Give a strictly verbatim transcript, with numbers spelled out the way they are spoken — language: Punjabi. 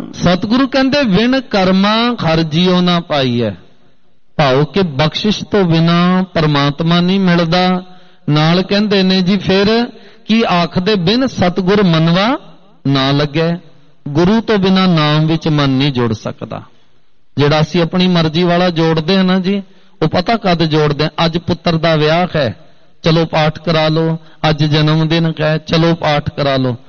ਸਤਿਗੁਰੂ ਕਹਿੰਦੇ ਵਿਣ ਕਰਮਾ ਖਰ ਜੀਉ ਨਾ ਪਾਈਐ। ਭਾਵ ਕਿ ਬਖਸ਼ਿਸ਼ ਤੋਂ ਬਿਨਾ ਪਰਮਾਤਮਾ ਨਹੀਂ ਮਿਲਦਾ। ਨਾਲ ਕਹਿੰਦੇ ਨੇ ਜੀ ਫਿਰ ਕੀ ਆਖਦੇ ਬਿਨ ਸਤਿਗੁਰ ਮੰਨਵਾ ਨਾ ਲੱਗੈ। ਗੁਰੂ ਤੋਂ ਬਿਨਾ ਨਾਮ ਵਿੱਚ ਮਨ ਨਹੀਂ ਜੁੜ ਸਕਦਾ। ਜਿਹੜਾ ਅਸੀਂ ਆਪਣੀ ਮਰਜ਼ੀ ਵਾਲਾ ਜੋੜਦੇ ਹਾਂ ਨਾ ਜੀ, ਉਹ ਪਤਾ ਕਦ ਜੋੜਦੇ ਹਾਂ? ਅੱਜ ਪੁੱਤਰ ਦਾ ਵਿਆਹ ਹੈ, ਚਲੋ ਪਾਠ ਕਰਾ ਲਓ। ਅੱਜ ਜਨਮ ਦਿਨ ਹੈ, ਚਲੋ ਪਾਠ ਕਰਾ ਲਓ।